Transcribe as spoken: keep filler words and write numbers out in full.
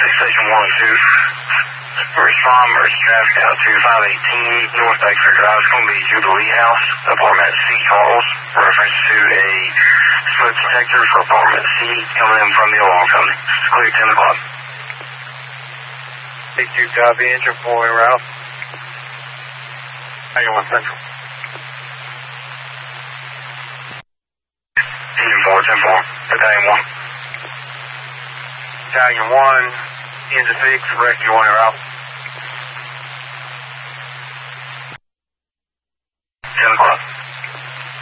Station one oh two. Respond emergency traffic out to five eighteen North Bedford Drive. It's going to be Jubilee House, apartment C, Charles. Reference to a smoke detector for apartment C coming in from the alarm company. It's clear ten o'clock. Take two copy, engine four en route. ninety-one Central. Engine four, ten four, Battalion one. Battalion one, engine six, rescue one en route.